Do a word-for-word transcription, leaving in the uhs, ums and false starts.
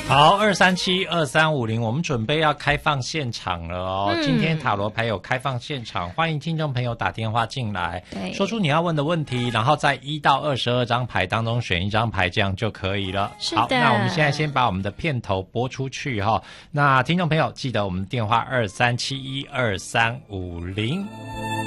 好，二三七二三五零，我们准备要开放现场了哦。嗯、今天塔罗牌有开放现场，欢迎听众朋友打电话进来，说出你要问的问题，然后在一到二十二张牌当中选一张牌，这样就可以了。好，那我们现在先把我们的片头播出去哈、哦。那听众朋友记得我们的电话二三七一二三五零。